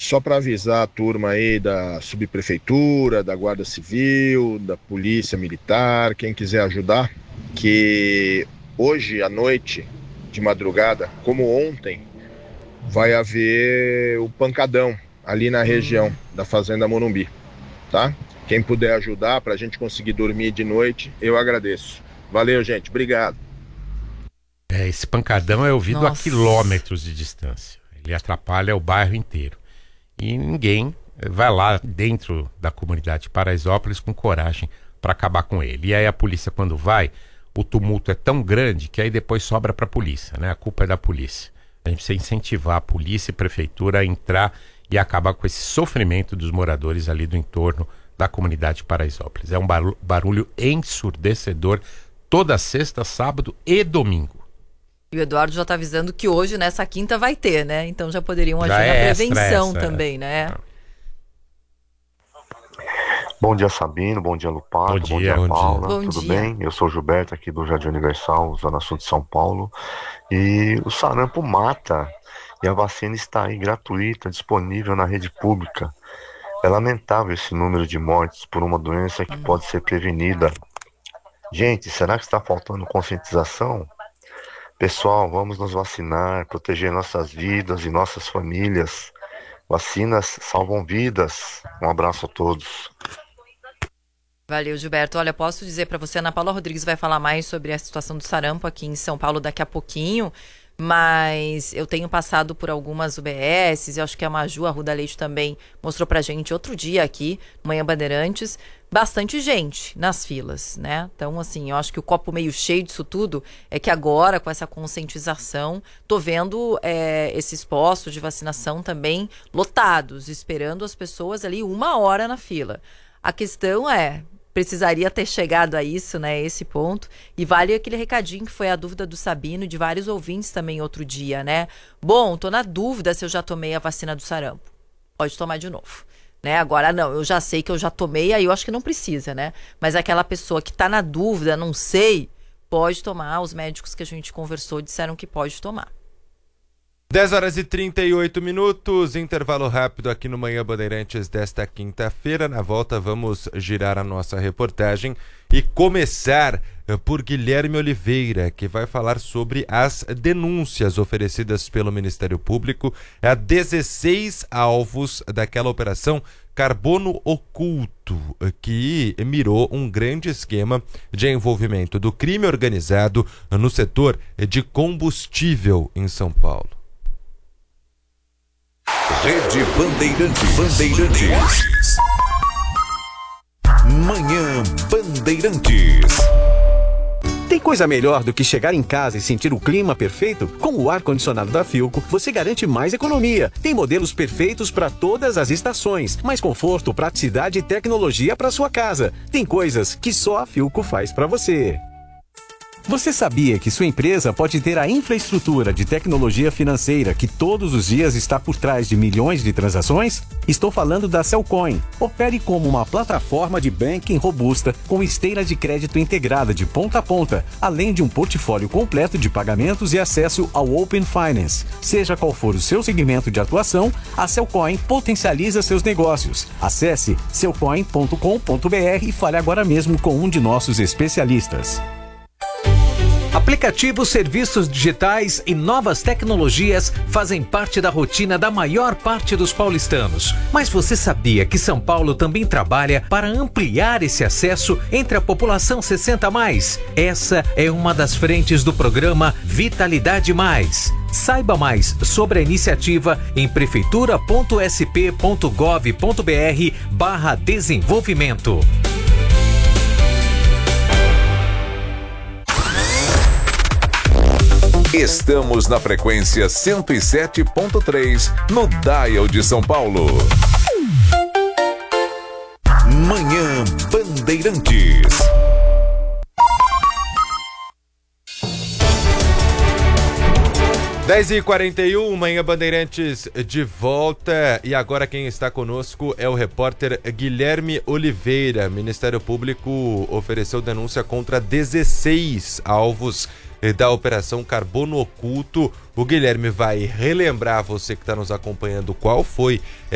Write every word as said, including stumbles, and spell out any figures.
só para avisar a turma aí da subprefeitura, da Guarda Civil, da Polícia Militar, quem quiser ajudar, que hoje à noite, de madrugada, como ontem, vai haver o pancadão ali na região da Fazenda Morumbi, tá? Quem puder ajudar para a gente conseguir dormir de noite, eu agradeço. Valeu, gente. Obrigado. É, esse pancadão é ouvido Nossa. a quilômetros de distância. Ele atrapalha o bairro inteiro. E ninguém vai lá dentro da comunidade de Paraisópolis com coragem para acabar com ele. E aí a polícia, quando vai, o tumulto é tão grande que aí depois sobra para a polícia, né? A culpa é da polícia. A gente precisa incentivar a polícia e a prefeitura a entrar e acabar com esse sofrimento dos moradores ali do entorno da comunidade de Paraisópolis. É um barulho ensurdecedor toda sexta, sábado e domingo. E o Eduardo já está avisando que hoje, nessa quinta, vai ter, né? Então já poderiam agir Já na é prevenção extra, também, é. né? Bom dia, Sabino. Bom dia, Lupato. Bom Bom dia, dia, bom Paula. dia. Bom Tudo dia. bem? Eu sou o Gilberto, aqui do Jardim Universal, Zona Sul de São Paulo. E o sarampo mata. E a vacina está aí gratuita, disponível na rede pública. É lamentável esse número de mortes por uma doença que pode ser prevenida. Gente, será que está faltando conscientização? Pessoal, vamos nos vacinar, proteger nossas vidas e nossas famílias. Vacinas salvam vidas. Um abraço a todos. Valeu, Gilberto. Olha, posso dizer para você, Ana Paula Rodrigues vai falar mais sobre a situação do sarampo aqui em São Paulo daqui a pouquinho, mas eu tenho passado por algumas U B S, e acho que a Maju, a Ruda Leite também mostrou pra gente outro dia aqui, Manhã Bandeirantes, bastante gente nas filas, né? Então, assim, eu acho que o copo meio cheio disso tudo é que agora, com essa conscientização, tô vendo é, esses postos de vacinação também lotados, esperando as pessoas ali uma hora na fila. A questão é, precisaria ter chegado a isso, né, esse ponto, e vale aquele recadinho que foi a dúvida do Sabino e de vários ouvintes também outro dia, né? Bom, tô na dúvida se eu já tomei a vacina do sarampo. Pode tomar de novo. Né? Agora não, eu já sei que eu já tomei, aí eu acho que não precisa, né? Mas aquela pessoa que tá na dúvida, não sei, pode tomar. Os médicos que a gente conversou disseram que pode tomar. dez horas e trinta e oito minutos, intervalo rápido aqui no Manhã Bandeirantes desta quinta-feira. Na volta vamos girar a nossa reportagem e começar por Guilherme Oliveira, que vai falar sobre as denúncias oferecidas pelo Ministério Público a dezesseis alvos daquela operação Carbono Oculto, que mirou um grande esquema de envolvimento do crime organizado no setor de combustível em São Paulo. Rede Bandeirantes. Bandeirantes. Manhã Bandeirantes. Tem coisa melhor do que chegar em casa e sentir o clima perfeito? Com o ar-condicionado da Philco, você garante mais economia. Tem modelos perfeitos para todas as estações, mais conforto, praticidade e tecnologia para sua casa. Tem coisas que só a Philco faz para você. Você sabia que sua empresa pode ter a infraestrutura de tecnologia financeira que todos os dias está por trás de milhões de transações? Estou falando da Cellcoin. Opere como uma plataforma de banking robusta com esteira de crédito integrada de ponta a ponta, além de um portfólio completo de pagamentos e acesso ao Open Finance. Seja qual for o seu segmento de atuação, a Cellcoin potencializa seus negócios. Acesse cellcoin ponto com ponto br e fale agora mesmo com um de nossos especialistas. Aplicativos, serviços digitais e novas tecnologias fazem parte da rotina da maior parte dos paulistanos. Mas você sabia que São Paulo também trabalha para ampliar esse acesso entre a população sessenta a mais? Essa é uma das frentes do programa Vitalidade Mais. Saiba mais sobre a iniciativa em prefeitura ponto s p ponto gov ponto b r barra desenvolvimento. Estamos na frequência cento e sete ponto três, no Dial de São Paulo. Manhã Bandeirantes. dez e quarenta e um, Manhã Bandeirantes de volta, e agora quem está conosco é o repórter Guilherme Oliveira. Ministério Público ofereceu denúncia contra dezesseis alvos da Operação Carbono Oculto. O Guilherme vai relembrar você que está nos acompanhando qual foi